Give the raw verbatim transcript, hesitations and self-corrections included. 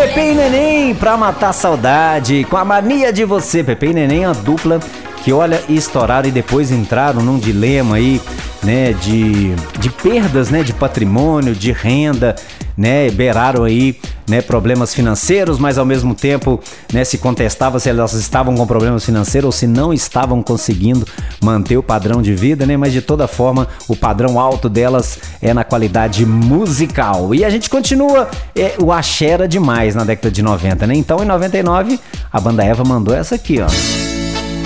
Pepe e Neném pra matar a saudade, com a mania de você. Pepe e Neném é uma dupla que, olha, estouraram e depois entraram num dilema aí, né, de, de perdas, né, de patrimônio, de renda, né, beiraram aí, né, problemas financeiros, mas ao mesmo tempo, né, se contestava se elas estavam com problemas financeiros ou se não estavam conseguindo manter o padrão de vida, né, mas de toda forma o padrão alto delas é na qualidade musical. E a gente continua, é, o axé era demais na década de noventa, né, então em noventa e nove a banda Eva mandou essa aqui, ó.